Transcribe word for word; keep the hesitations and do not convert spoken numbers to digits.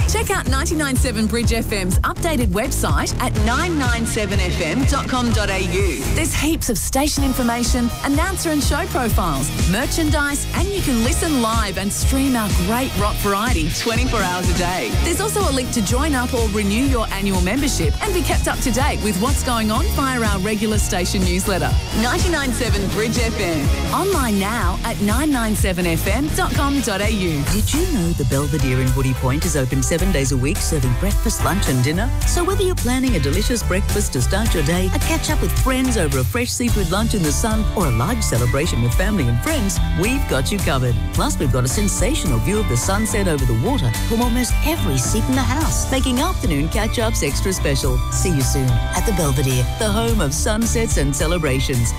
Check out ninety-nine point seven Bridge F M's updated website at nine nine seven f m dot com dot a u. There's heaps of station information, announcer and show profiles, merchandise, and you can listen live and stream our great rock variety twenty-four hours a day. There's also a link to join up or renew your annual membership and be kept up to date with what's going on via our regular station newsletter. ninety-nine point seven Bridge F M. Online now at nine nine seven f m dot com dot a u. Did you know the Belvedere in Woody Point is open seven days a week, serving breakfast, lunch and dinner? So whether you're planning a delicious breakfast to start your day, a catch-up with friends over a fresh seafood lunch in the sun, or a large celebration with family and friends, we've got you covered. Plus, we've got a sensational view of the sunset over the water from almost every seat in the house, making afternoon catch-ups extra special. See you soon at the Belvedere, the home of sunsets and celebrations.